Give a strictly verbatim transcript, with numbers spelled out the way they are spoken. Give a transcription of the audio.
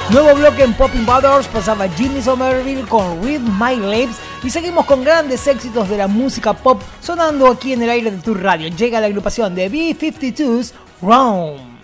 Nuevo bloque en Popping Butters, pasaba Jimmy Somerville con Read My Lips y seguimos con grandes éxitos de la música pop sonando aquí en el aire de tu radio. Llega la agrupación de B cincuenta y dos, Rome.